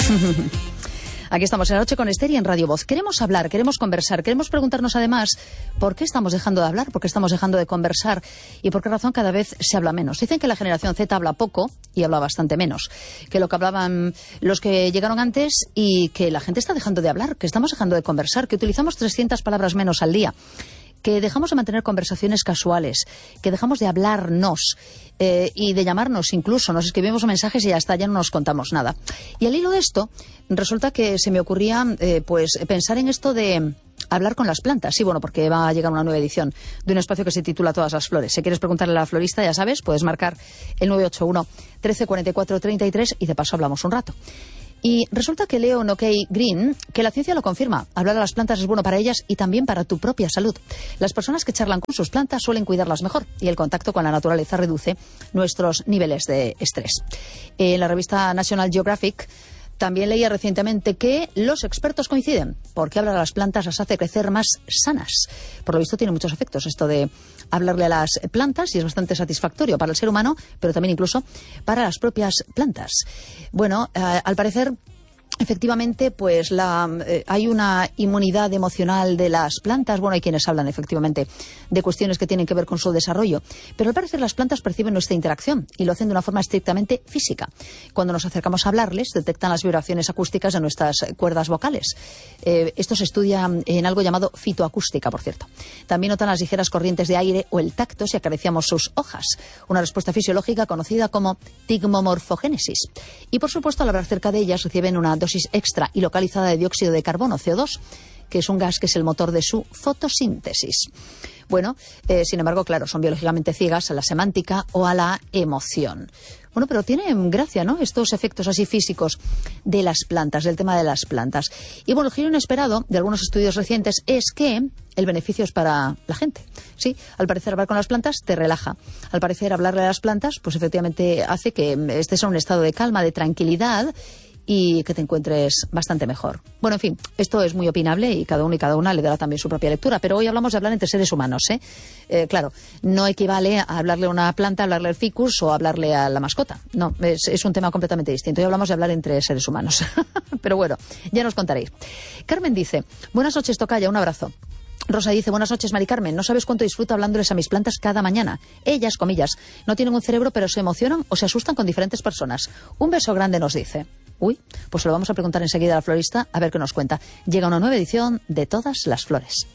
Aquí estamos en La Noche con Esther y en Radio Voz. Queremos hablar, queremos conversar, queremos preguntarnos además por qué estamos dejando de hablar, por qué estamos dejando de conversar y por qué razón cada vez se habla menos. Dicen que la generación Z habla poco y habla bastante menos, que lo que hablaban los que llegaron antes y que la gente está dejando de hablar, que estamos dejando de conversar, que utilizamos 300 palabras menos al día, que dejamos de mantener conversaciones casuales, que dejamos de hablarnos y de llamarnos incluso. Nos escribimos mensajes y ya está, ya no nos contamos nada. Y al hilo de esto, resulta que se me ocurría pensar en esto de hablar con las plantas. Sí, bueno, porque va a llegar una nueva edición de un espacio que se titula Todas las flores. Si quieres preguntarle a la florista, ya sabes, puedes marcar el 981 13 44 33 y de paso hablamos un rato. Y resulta que leo en OK Green que la ciencia lo confirma. Hablar a las plantas es bueno para ellas y también para tu propia salud. Las personas que charlan con sus plantas suelen cuidarlas mejor y el contacto con la naturaleza reduce nuestros niveles de estrés. En la revista National Geographic también leía recientemente que los expertos coinciden, porque hablar a las plantas las hace crecer más sanas. Por lo visto tiene muchos efectos esto de hablarle a las plantas y es bastante satisfactorio para el ser humano, pero también incluso para las propias plantas. Bueno, al parecer, efectivamente, pues hay una inmunidad emocional de las plantas. Bueno, hay quienes hablan efectivamente de cuestiones que tienen que ver con su desarrollo, pero al parecer las plantas perciben nuestra interacción y lo hacen de una forma estrictamente física. Cuando nos acercamos a hablarles, detectan las vibraciones acústicas de nuestras cuerdas vocales. Esto se estudia en algo llamado fitoacústica, por cierto. También notan las ligeras corrientes de aire o el tacto si acariciamos sus hojas, una respuesta fisiológica conocida como tigmomorfogénesis. Y por supuesto, al hablar cerca de ellas reciben una dosis extra y localizada de dióxido de carbono, CO2, que es un gas que es el motor de su fotosíntesis. Bueno, sin embargo, claro, son biológicamente ciegas a la semántica o a la emoción. Bueno, pero tienen gracia, ¿no?, estos efectos así físicos de las plantas, del tema de las plantas. Y bueno, el giro inesperado de algunos estudios recientes es que el beneficio es para la gente. Sí, al parecer hablar con las plantas te relaja. Al parecer hablarle a las plantas, pues efectivamente hace que estés en un estado de calma, de tranquilidad y que te encuentres bastante mejor. Bueno, en fin, esto es muy opinable y cada uno y cada una le dará también su propia lectura, pero hoy hablamos de hablar entre seres humanos, claro, no equivale a hablarle a una planta, hablarle al ficus o hablarle a la mascota. No, es un tema completamente distinto. Hoy hablamos de hablar entre seres humanos. Pero bueno, ya nos contaréis. Carmen dice: buenas noches, tocaya, un abrazo. Rosa dice: buenas noches, Mari Carmen. No sabes cuánto disfruto hablándoles a mis plantas cada mañana. Ellas, comillas, no tienen un cerebro, pero se emocionan o se asustan con diferentes personas. Un beso grande, nos dice. Uy, pues se lo vamos a preguntar enseguida a la florista a ver qué nos cuenta. Llega una nueva edición de Todas las flores.